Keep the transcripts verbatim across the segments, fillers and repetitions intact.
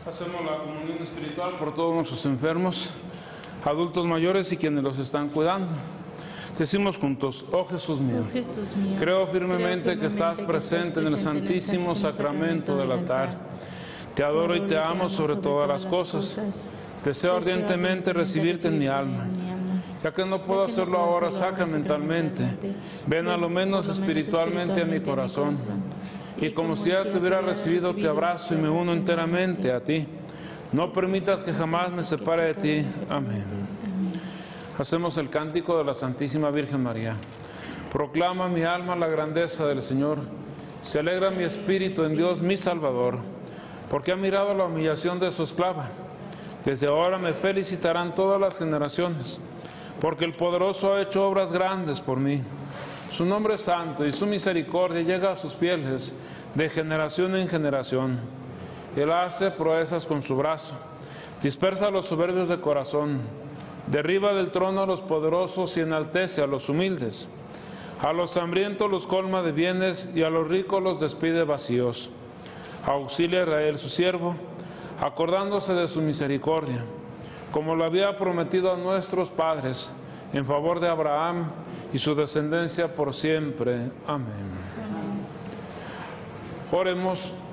Hacemos la comunión espiritual por todos nuestros enfermos, adultos mayores y quienes los están cuidando. Decimos juntos: oh Jesús mío, oh Jesús mío, creo firmemente que estás presente en el santísimo sacramento del altar. Te adoro y te amo sobre todas las cosas. Deseo ardientemente recibirte en mi alma. Ya que no puedo hacerlo ahora sacramentalmente, ven a lo menos espiritualmente a mi corazón. Y como si ya te hubiera recibido, te abrazo y me uno enteramente a ti. No permitas que jamás me separe de ti. Amén. Hacemos el cántico de la Santísima Virgen María. Proclama mi alma la grandeza del Señor. Se alegra mi espíritu en Dios mi Salvador, porque ha mirado la humillación de su esclava. Desde ahora me felicitarán todas las generaciones, porque el Poderoso ha hecho obras grandes por mí. Su nombre es santo y su misericordia llega a sus fieles de generación en generación. Él hace proezas con su brazo, dispersa a los soberbios de corazón, derriba del trono a los poderosos y enaltece a los humildes. A los hambrientos los colma de bienes y a los ricos los despide vacíos. Auxilia a Israel su siervo, acordándose de su misericordia, como lo había prometido a nuestros padres, en favor de Abraham y su descendencia por siempre. Amén. Amén. Oremos.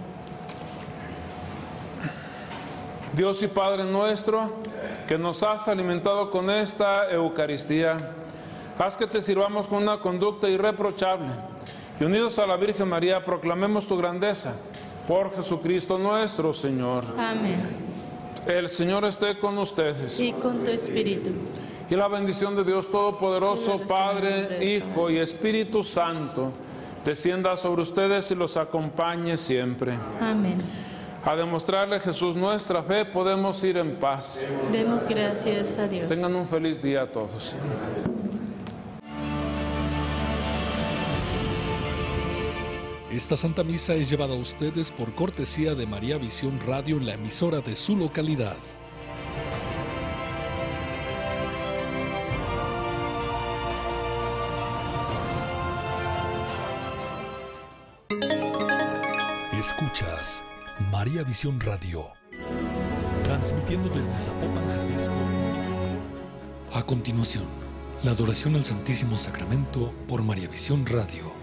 Dios y Padre nuestro, que nos has alimentado con esta Eucaristía, haz que te sirvamos con una conducta irreprochable y unidos a la Virgen María proclamemos tu grandeza por Jesucristo nuestro Señor. Amén. El Señor esté con ustedes. Y con tu espíritu. Y la bendición de Dios Todopoderoso, Padre, Hijo y Espíritu Santo, descienda sobre ustedes y los acompañe siempre. Amén. A demostrarle Jesús nuestra fe, podemos ir en paz. Demos gracias a Dios. Tengan un feliz día a todos. Esta Santa Misa es llevada a ustedes por cortesía de María Visión Radio, la emisora de su localidad. Escuchas María Visión Radio, transmitiendo desde Zapopan, Jalisco, México. A continuación, la adoración al Santísimo Sacramento por María Visión Radio.